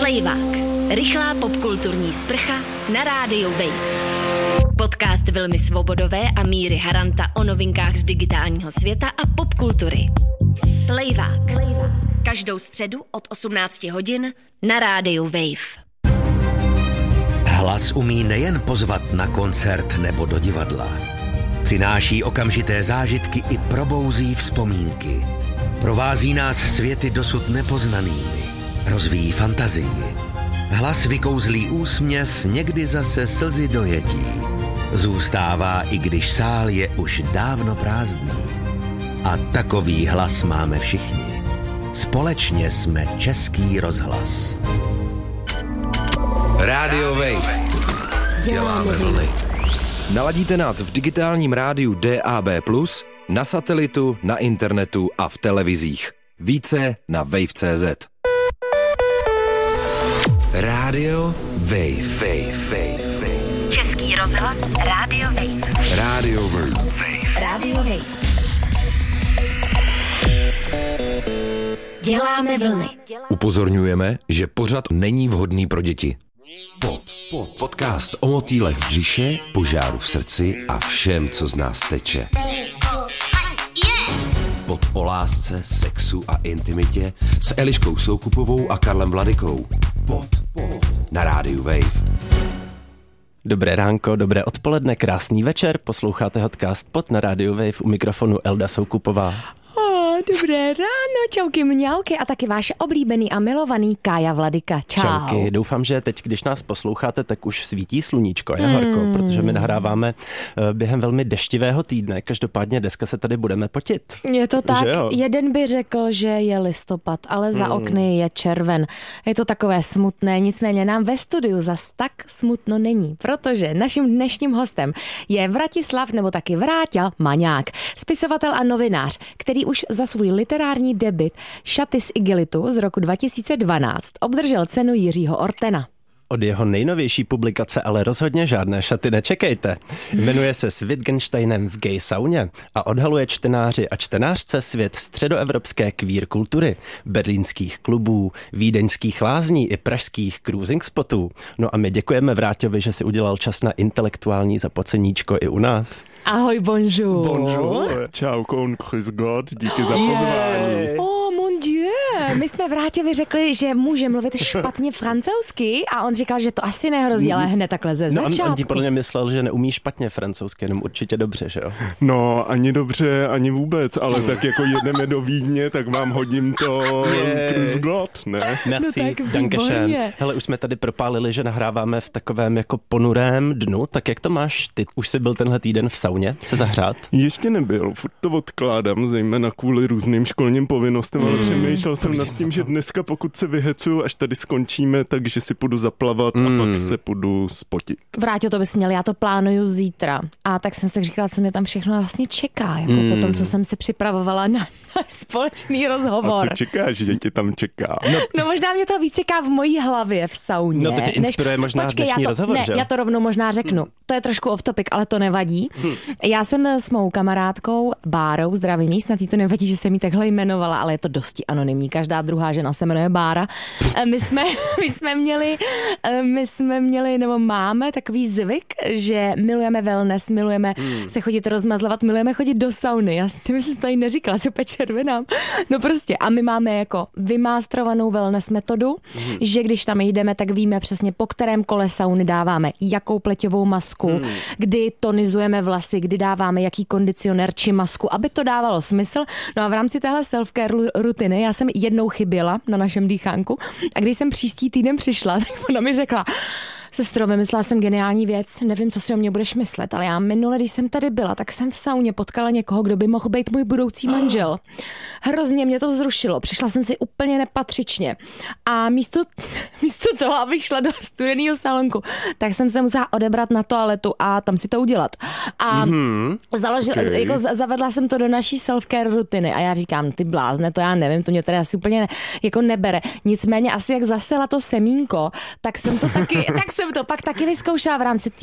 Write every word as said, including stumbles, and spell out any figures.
Slejvák. Rychlá popkulturní sprcha na rádiu Wave. Podcast Vilmy Svobodové a Míry Haranta o novinkách z digitálního světa a popkultury. Slejvák. Každou středu od osmnácti hodin na rádiu Wave. Hlas umí nejen pozvat na koncert nebo do divadla. Přináší okamžité zážitky i probouzí vzpomínky. Provází nás světy dosud nepoznanými. Rozvíjí fantazii. Hlas vykouzlí úsměv, někdy zase slzy dojetí. Zůstává, i když sál je už dávno prázdný. A takový hlas máme všichni. Společně jsme Český rozhlas. Rádio Wave. Děláme vlny. Naladíte nás v digitálním rádiu D A B plus, na satelitu, na internetu a v televizích. Více na wave tečka cé zet. Rádio Wave. Wave, Wave, Wave. Český rozhlas Rádio Wave. Rádio Wave. Rádio Wave. Děláme vlny. Upozorňujeme, že pořad není vhodný pro děti. Pod, pod, podcast o motýlech v břiše, požáru v srdci a všem, co z nás teče. Pod o lásce, sexu a intimitě s Eliškou Soukupovou a Karlem Vladykou. Pod, pod, na rádiu Wave. Dobré ránko, dobré odpoledne, krásný večer, posloucháte podcast Pod na rádiu Wave, u mikrofonu Elda Soukupová. Dobré ráno, čauky mňauky a taky váš oblíbený a milovaný Kája Vladyka. Čau. Čauky, doufám, že teď, když nás posloucháte, tak už svítí sluníčko, je horko, hmm. protože my nahráváme během velmi deštivého týdne, každopádně dneska se tady budeme potit. Je to tak, jeden by řekl, že je listopad, ale za hmm. okny je červen. Je to takové smutné, nicméně nám ve studiu zas tak smutno není, protože naším dnešním hostem je Vratislav, nebo taky Vráťa Maňák, spisovatel a novinář, který už za svůj literární debut Šaty z igelitu z roku dva tisíce dvanáct obdržel cenu Jiřího Ortena. Od jeho nejnovější publikace ale rozhodně žádné šaty nečekejte. Jmenuje se S Wittgensteinem v gay sauně a odhaluje čtenáři a čtenářce svět středoevropské queer kultury, berlínských klubů, vídeňských lázní i pražských cruising spotů. No a my děkujeme Vráťovi, že si udělal čas na intelektuální zapoceníčko i u nás. Ahoj, bonjour. Bonjour, čau, kon, grüß Gott, díky za pozvání. Oh, mon Dieu, my jsme Vráťovi řekli, že může mluvit špatně francouzsky a on říkal, že to asi nehrozí, ale hned takhle ze no, začátku. On, on ti podle mě myslel, že neumí špatně francouzsky, jenom určitě dobře, že jo? No, ani dobře, ani vůbec, ale tak jako jedeme do Vídně, tak vám hodím to grüß Gott, ne? Merci, no dankeschön. Hele, už jsme tady propálili, že nahráváme v takovém jako ponurém dnu, tak jak to máš ty? Už jsi byl tenhle týden v sauně se zahřát? Ještě nebyl, furt to odkládám, zejména kvůli různým školním povinnostem, ale mm. přemýšlel jsem nad tím, že dneska, pokud se vyhecuju, až tady skončíme, takže si půjdu zaplavat mm. a pak se půjdu spotit. Vrátě, to bys měl, já to plánuju zítra. A tak jsem si říkala, co mě tam všechno vlastně čeká, jako mm. po tom, co jsem se připravovala na náš společný rozhovor. A co čekáš, že tě tam čeká? No, no možná mě to víc čeká v mojí hlavě v sauně. No to tě inspiruje než... možná Počkej, dnešní já to, rozhovor, ne, že? já to rovnou možná řeknu. To je trošku off topic, ale to nevadí. Hmm. Já jsem s mou kamarádkou Bárou, zdravý míst, na tý to nevadí, že jsem jí takhle jmenovala, ale je to dosti anonymní. Každá druhá žena se jmenuje Bára. My jsme, my jsme měli, my jsme měli, nebo máme takový zvyk, že milujeme wellness, milujeme hmm. se chodit rozmazlovat, milujeme chodit do sauny. Já si myslím, že to jí neříkala, si opět červenám. No prostě. A my máme jako vymástrovanou wellness metodu, hmm. že když tam jdeme, tak víme přesně, po kterém kole sauny dáváme jakou pleťovou masku, hmm. kdy tonizujeme vlasy, kdy dáváme jaký kondicionér či masku, aby to dávalo smysl. No a v rámci téhle self-care rutiny já jsem jednou chyběla na našem dýchánku a když jsem příští týden přišla, tak ona mi řekla: sestro, vymyslela jsem geniální věc, nevím, co si o mě budeš myslet, ale já minule, když jsem tady byla, tak jsem v sauně potkala někoho, kdo by mohl být můj budoucí manžel. Hrozně mě to vzrušilo, přišla jsem si úplně nepatřičně a místo, místo toho, abych šla do studeného salonku, tak jsem se musela odebrat na toaletu a tam si to udělat. A mm-hmm. založil, okay. jako zavedla jsem to do naší self-care rutiny a já říkám, ty blázne, to já nevím, to mě tady asi úplně ne, jako nebere. Nicméně asi jak zasela to semínko, tak jsem to taky, tak jsem to pak taky vyzkoušela v rámci